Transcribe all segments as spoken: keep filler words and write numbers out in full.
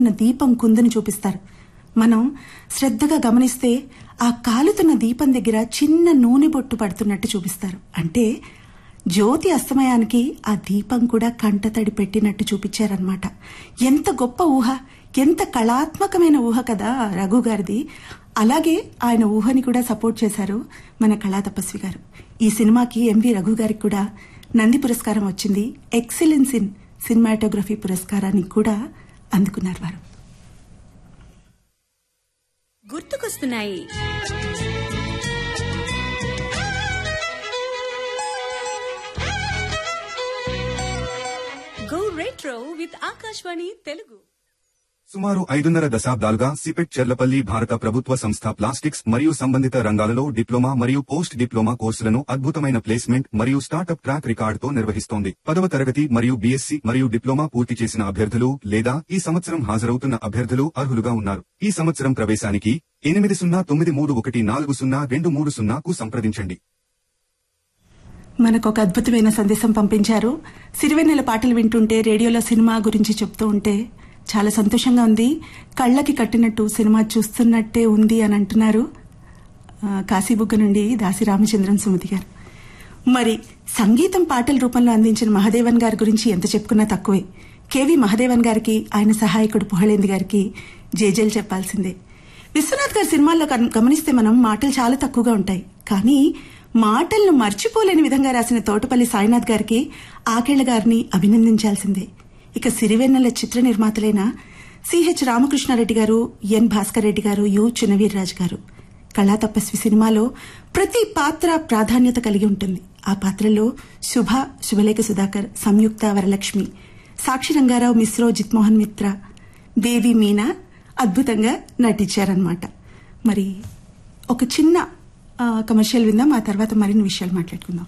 దీపం కుందని చూపిస్తారు. మనం శ్రద్ధగా గమనిస్తే ఆ కాలుతున్న దీపం దగ్గర చిన్న నూనె బొట్టు పడుతున్నట్టు చూపిస్తారు. అంటే జ్యోతి అస్తమయానికి ఆ దీపం కూడా కంటతడి పెట్టినట్టు చూపించారనమాట. ఎంత గొప్ప ఊహ, ఎంత కళాత్మకమైన ఊహ కదా రఘు గారిది. అలాగే ఆయన ఊహని కూడా సపోర్ట్ చేశారు మన కళా తపస్వి గారు. ఈ సినిమాకి ఎంవి రఘు గారికి కూడా నంది పురస్కారం వచ్చింది. ఎక్సలెన్స్ ఇన్ సినిమాటోగ్రఫీ పురస్కారాన్ని కూడా అందుకున్నారు వారు. గుర్తుకొస్తున్నాయి go retro with Akashvani Telugu. సుమారు ఐదున్నర దశాబ్దాలుగా సిపెట్ చెర్లపల్లి భారత ప్రభుత్వ సంస్థ ప్లాస్టిక్స్ మరియు సంబంధిత రంగాలలో డిప్లొమా మరియు పోస్ట్ డిప్లొమా కోర్సులను అద్భుతమైన ప్లేస్మెంట్ మరియు స్టార్టప్ ట్రాక్ రికార్డుతో నిర్వహిస్తోంది. పదవ తరగతి మరియు బీఎస్సీ మరియు డిప్లొమా పూర్తి చేసిన అభ్యర్థులు లేదా ఈ సంవత్సరం హాజరవుతున్న అభ్యర్థులు అర్హులుగా ఉన్నారు. ఈ సంవత్సరం ప్రవేశానికి ఎనిమిది సున్నా తొమ్మిది మూడు ఒకటి నాలుగు సున్నా రెండు మూడు సున్నాకు సంప్రదించండి. మనకు ఒక అద్భుతమైన సందేశం పంపించారు. సిరివెన్నెల పాటలు వింటుంటే రేడియోలో సినిమా గురించి చెప్తూ ఉంటే చాలా సంతోషంగా ఉంది, కళ్ళకి కట్టినట్టు సినిమా చూస్తున్నట్టే ఉంది అని అంటున్నారు కాశీబుగ్గ నుండి దాసి రామచంద్రన్ సుమతి గారు. మరి సంగీతం పాటల రూపంలో అందించిన మహదేవన్ గారి గురించి ఎంత చెప్పుకున్నా తక్కువే. కేవీ మహదేవన్ గారికి, ఆయన సహాయకుడు పుహళేంది గారికి జేజేలు చెప్పాల్సిందే. విశ్వనాథ్ గారి సినిమాల్లో గమనిస్తే మనం మాటలు చాలా తక్కువగా ఉంటాయి, కానీ మాటలను మర్చిపోలేని విధంగా రాసిన తోటపల్లి సాయినాథ్ గారికి, ఆకేళ్ల గారిని అభినందించాల్సిందే. ఇక సిరివెన్నెల చిత్ర నిర్మాతలైన సిహెచ్ రామకృష్ణారెడ్డి గారు, ఎన్ భాస్కర్ రెడ్డి గారు, యు చిన్నవీర్రాజు గారు. కళా తపస్వి సినిమాలో ప్రతి పాత్ర ప్రాధాన్యత కలిగి ఉంటుంది. ఆ పాత్రలో శుభ, శుభలేఖ సుధాకర్, సంయుక్త, వరలక్ష్మి, సాక్షి రంగారావు, మిశ్రో, జిత్మోహన్ మిత్ర, దేవి, మీనా అద్భుతంగా నటించారన్నమాట. మరి ఒక చిన్న కమర్షియల్ విందాం, ఆ తర్వాత మరిన్ని విషయాలు మాట్లాడుకుందాం.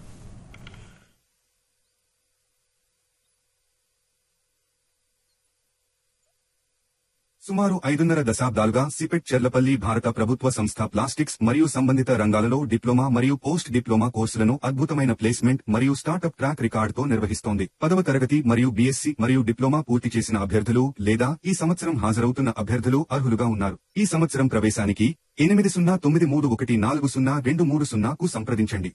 సుమారు ఐదున్నర దశాబ్దాలుగా సిపెట్ చెర్లపల్లి భారత ప్రభుత్వ సంస్థ ప్లాస్టిక్స్ మరియు సంబంధిత రంగాలలో డిప్లొమా మరియు పోస్ట్ డిప్లొమా కోర్సులను అద్భుతమైన ప్లేస్మెంట్ మరియు స్టార్టప్ ట్రాక్ రికార్డుతో నిర్వహిస్తోంది. పదవ తరగతి మరియు బీఎస్సీ మరియు డిప్లొమా పూర్తి చేసిన అభ్యర్థులు లేదా ఈ సంవత్సరం హాజరవుతున్న అభ్యర్థులు అర్హులుగా ఉన్నారు. ఈ సంవత్సరం ప్రవేశానికి ఎనిమిది సున్నా తొమ్మిది మూడు ఒకటి నాలుగు సున్నా రెండు మూడు సున్నాకు సంప్రదించండి.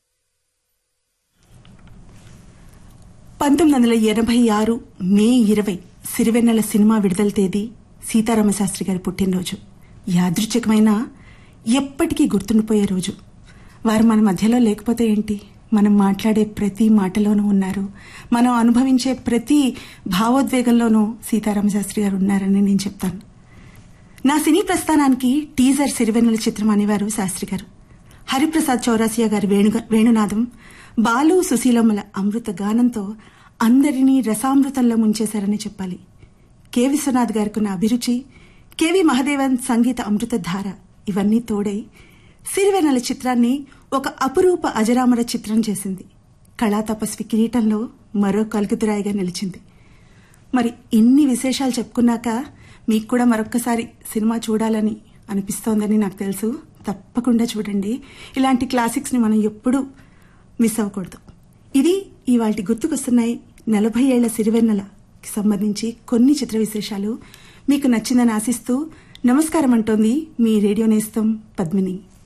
పంతొమ్మిది వందల ఎనభై ఆరు మే ఇరవై సిరివెన్నెల సినిమా విడుదల తేదీ, సీతారామశాస్త్రి గారి పుట్టినరోజు. యాదృచ్ఛికమైన ఎప్పటికీ గుర్తుండిపోయే రోజు. వారు మన మధ్యలో లేకపోతే ఏంటి, మనం మాట్లాడే ప్రతి మాటలోనూ ఉన్నారు, మనం అనుభవించే ప్రతి భావోద్వేగంలోనూ సీతారామశాస్త్రి గారు ఉన్నారని నేను చెప్తాను. నా సినీ ప్రస్థానానికి టీజర్ సిరివెన్నెల చిత్రం అనేవారు శాస్త్రి గారు. హరిప్రసాద్ చౌరాసియా గారి వేణు వేణునాదం, బాలు సుశీలమ్మల అమృత గానంతో అందరినీ రసామృతంలో ముంచేశారని చెప్పాలి. కె విశ్వనాథ్ గారికున్న అభిరుచి, కెవి మహదేవన్ సంగీత అమృతధార ఇవన్నీ తోడై సిరివెన్నెల చిత్రాన్ని ఒక అపురూప అజరామర చిత్రం చేసింది. కళా తపస్వి కిరీటంలో మరో కలుగుతురాయిగా నిలిచింది. మరి ఇన్ని విశేషాలు చెప్పుకున్నాక మీకు కూడా మరొక్కసారి సినిమా చూడాలని అనిపిస్తోందని నాకు తెలుసు. తప్పకుండా చూడండి. ఇలాంటి క్లాసిక్స్ ని మనం ఎప్పుడూ మిస్ అవ్వకూడదు. ఇది ఇవాల్టి గుర్తుకొస్తున్నాయి నలభై ఏళ్ల సిరివెన్నెల సంబంధించి కొన్ని చిత్ర విశేషాలు. మీకు నచ్చిందని ఆశిస్తూ నమస్కారం అంటోంది మీ రేడియో నేస్తం పద్మిని.